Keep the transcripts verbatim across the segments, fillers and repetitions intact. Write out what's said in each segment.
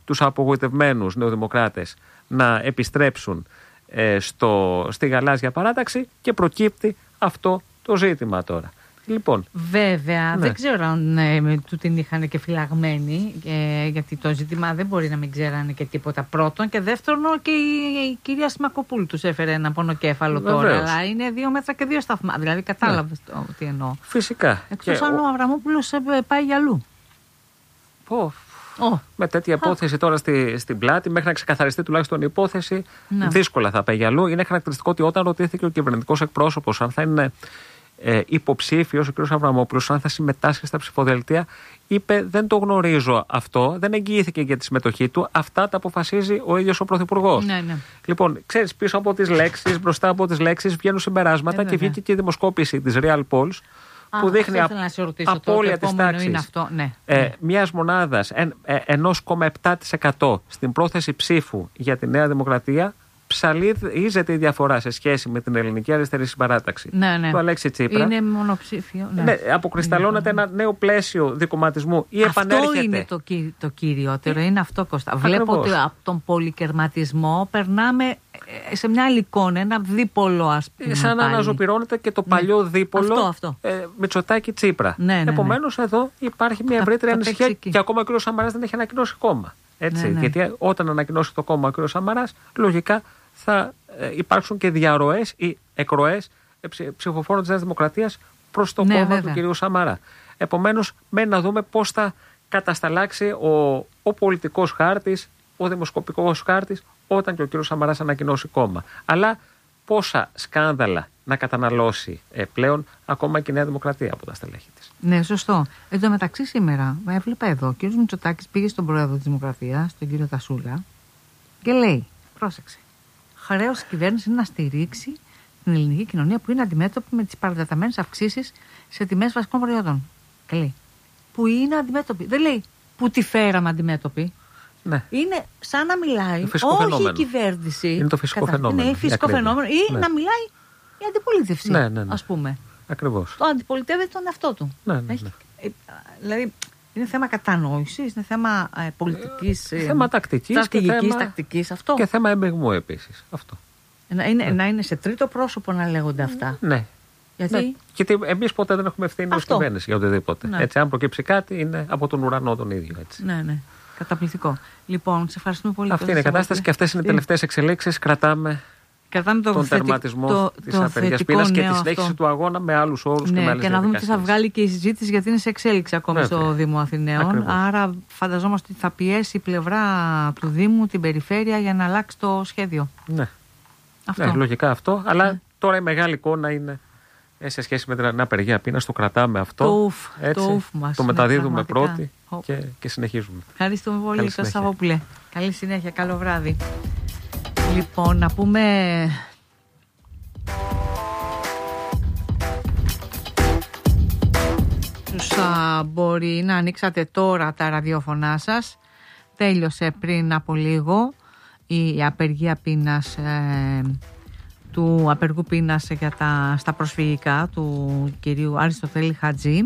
τους απογοητευμένους νεοδημοκράτες να επιστρέψουν ε, στο, στη γαλάζια παράταξη και προκύπτει αυτό το ζήτημα τώρα. Λοιπόν, βέβαια, ναι. δεν ξέρω αν ε, του την είχαν και φυλαγμένη, ε, γιατί το ζήτημα δεν μπορεί να μην ξέρανε και τίποτα πρώτον. Και δεύτερον, και η, η κυρία Σιμακοπούλου τους έφερε ένα πονοκέφαλο τώρα. Βεβαίως. Αλλά είναι δύο μέτρα και δύο σταθμά. Δηλαδή, κατάλαβες ναι. τι εννοώ. Φυσικά. Εκτός και αν ο... ο Αβραμόπουλος πάει για αλλού. Πω. Oh. Με τέτοια υπόθεση τώρα στη, στην πλάτη, μέχρι να ξεκαθαριστεί τουλάχιστον η υπόθεση, ναι. δύσκολα θα πάει για αλλού. Είναι χαρακτηριστικό ότι όταν ρωτήθηκε ο κυβερνητικός εκπρόσωπος αν θα είναι ε, υποψήφιος, ο κ. Αβραμόπουλος, αν θα συμμετάσχει στα ψηφοδελτία, είπε: δεν το γνωρίζω αυτό, δεν εγγυήθηκε για τη συμμετοχή του. Αυτά τα αποφασίζει ο ίδιος ο Πρωθυπουργός. Ναι, ναι. Λοιπόν, ξέρεις, πίσω από τις λέξεις, μπροστά από τις λέξεις βγαίνουν συμπεράσματα ε, και βγήκε και η δημοσκόπηση της Real Polls. Α, που δείχνει απ, απώλεια της τάξης ναι. ε, μιας μονάδας εν, ε, εννέα κόμμα επτά τοις εκατό στην πρόθεση ψήφου για τη Νέα Δημοκρατία. Ψαλίζεται η διαφορά σε σχέση με την ελληνική αριστερή συμπαράταξη ναι, ναι. του Αλέξη Τσίπρα. Είναι μονοψήφιο. Ναι. Ναι, αποκρισταλώνεται ναι. ένα νέο πλαίσιο δικομματισμού ή αυτό επανέρχεται. Είναι το, κυ, το κυριότερο, είναι αυτό, Κώστα. Βλέπω ότι από τον πολυκερματισμό περνάμε σε μια άλλη εικόνα, ένα δίπολο, ας πούμε. Σαν να αναζωπυρώνεται και το παλιό ναι. δίπολο αυτό, αυτό. Ε, Μητσοτάκη Τσίπρα. Ναι, ναι, ναι. Επομένως, εδώ υπάρχει μια ευρύτερη ανησυχία και ακόμα ο κ. Σαμαράς δεν έχει ανακοινώσει κόμμα. Έτσι, ναι, ναι. Γιατί όταν ανακοινώσει το κόμμα ο κ. Σαμαράς, λογικά θα ε, υπάρξουν και διαρροές ή εκροές ε, ψη, ψηφοφόρων της Νέας Δημοκρατίας προς το ναι, κόμμα βέβαια. του κ. Σαμαρά. Επομένως, μένει να δούμε πώς θα κατασταλάξει ο, ο πολιτικός χάρτης, ο δημοσκοπικός χάρτης, όταν και ο κ. Σαμαράς ανακοινώσει κόμμα. Αλλά πόσα σκάνδαλα να καταναλώσει ε, πλέον ακόμα και η Νέα Δημοκρατία από τα στελέχη της. Ναι, σωστό. Εν τω μεταξύ, σήμερα έβλεπα εδώ, ο κ. Μητσοτάκης πήγε στον πρόεδρο της Δημοκρατίας, τον κ. Τασούλα, και λέει: πρόσεξε. Χρέος της κυβέρνησης είναι να στηρίξει την ελληνική κοινωνία που είναι αντιμέτωπη με τις παρατεταμένες αυξήσεις σε τιμές βασικών προϊόντων. Και λέει: που είναι αντιμέτωπη. Δεν λέει που τη φέραμε αντιμέτωπη. Ναι. Είναι σαν να μιλάει όχι φαινόμενο. η κυβέρνηση. Είναι το φυσικό κατά, φαινόμενο. Είναι φυσικό φαινόμενο ή ναι. να μιλάει η αντιπολίτευση. Ναι, ναι, ναι. Ας πούμε. Ακριβώς. Το αντιπολιτεύεται τον εαυτό του. Ναι, ναι, ναι. Έχει, ε, δηλαδή είναι θέμα κατανόησης, είναι θέμα ε, πολιτικής, ε, θέμα τακτικής, στρατηγικής, θέμα... τακτικής, αυτό. Και θέμα εμπεγμού επίσης. Αυτό. Να είναι, ναι. να είναι σε τρίτο πρόσωπο να λέγονται αυτά. Ναι. Γιατί, ναι. Γιατί εμείς ποτέ δεν έχουμε ευθύνη ως κυβέρνηση για οτιδήποτε. Ναι. Έτσι, αν προκύψει κάτι, είναι από τον ουρανό τον ίδιο. Έτσι. Ναι, ναι. Καταπληκτικό. Λοιπόν, σε ευχαριστούμε πολύ. Αυτή είναι η κατάσταση και αυτές είναι οι τελευταίες εξελίξεις. Κρατάμε. Κρατάμε το τον θετι... τερματισμό της απεργίας πείνας και τη συνέχιση αυτό. του αγώνα με άλλους όρους ναι, και με άλλες και να δούμε τι θα βγάλει και η συζήτηση, γιατί είναι σε εξέλιξη ακόμη Βέβαια. στο Δήμο Αθηναίων. Ακριβώς. Άρα φανταζόμαστε ότι θα πιέσει η πλευρά του Δήμου, την περιφέρεια, για να αλλάξει το σχέδιο. Ναι, αυτό. ναι λογικά αυτό. Αλλά ναι. τώρα η μεγάλη εικόνα είναι σε σχέση με την απεργία πείνας. Το κρατάμε αυτό. Το ουφ, έτσι, το, ουφ μας, το μεταδίδουμε ναι, πρώτοι και, και συνεχίζουμε. Ευχαριστούμε πολύ, Κώστα Σαββόπουλε. Καλή συνέχεια, καλό βράδυ. Λοιπόν, να πούμε. Σα μπορεί να ανοίξατε τώρα τα ραδιόφωνά σας. Τέλειωσε πριν από λίγο η απεργία πείνας, ε, του απεργού πείνας για τα, στα προσφυγικά του κυρίου Αριστοτέλη Χατζή.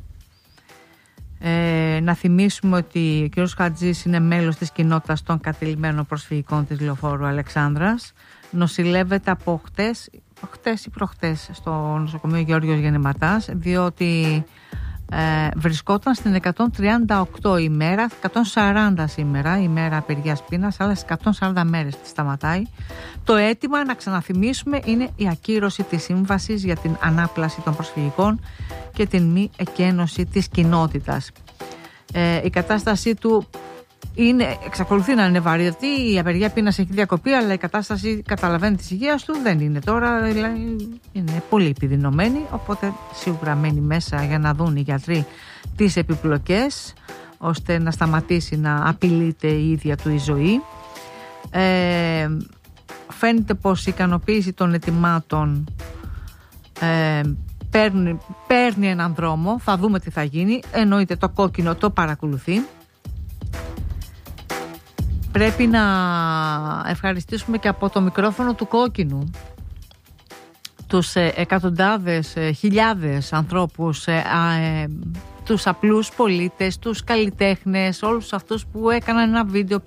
Ε, να θυμίσουμε ότι ο κύριος Χατζής είναι μέλος της κοινότητας των κατηλημένων προσφυγικών της Λεωφόρου Αλεξάνδρας. Νοσηλεύεται από χτες, χτες ή προχτές στο νοσοκομείο Γεώργιος Γεννηματάς, διότι ε, βρισκόταν στην εκατόν τριάντα οκτώ ημέρα, εκατόν σαράντα σήμερα ημέρα απεργίας πείνας, άλλες εκατόν σαράντα μέρες τη σταματάει. Το αίτημα, να ξαναθυμίσουμε, είναι η ακύρωση της σύμβασης για την ανάπλαση των προσφυγικών και την μη εκένωση της κοινότητας. Ε, η κατάστασή του είναι, εξακολουθεί να είναι βαρύτατη. Η απεργία πείνας έχει διακοπεί, αλλά η κατάσταση, καταλαβαίνει, της υγείας του δεν είναι τώρα, δηλαδή είναι πολύ επιδεινωμένη, οπότε σίγουρα μένει μέσα για να δουν οι γιατροί τις επιπλοκές, ώστε να σταματήσει να απειλείται η ίδια του η ζωή. Ε, φαίνεται πως η ικανοποίηση των ετοιμάτων ε, παίρνει, παίρνει έναν δρόμο. Θα δούμε τι θα γίνει. Εννοείται το κόκκινο το παρακολουθεί. Πρέπει να ευχαριστήσουμε και από το μικρόφωνο του κόκκινου τους ε, εκατοντάδες, ε, χιλιάδες ανθρώπους, ε, ε, τους απλούς πολίτες, τους καλλιτέχνες, όλους αυτούς που έκαναν ένα βίντεο